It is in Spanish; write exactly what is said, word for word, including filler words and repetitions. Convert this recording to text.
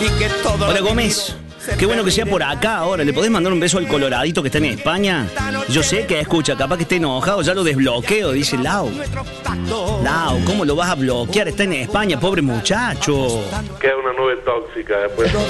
Hola Gómez, qué bueno que sea por acá ahora. ¿Le podés mandar un beso al coloradito que está en España? Yo sé que escucha, capaz que esté enojado, ya lo desbloqueo, dice Lau. Lau, ¿cómo lo vas a bloquear? Está en España, pobre muchacho. Queda una nube tóxica después.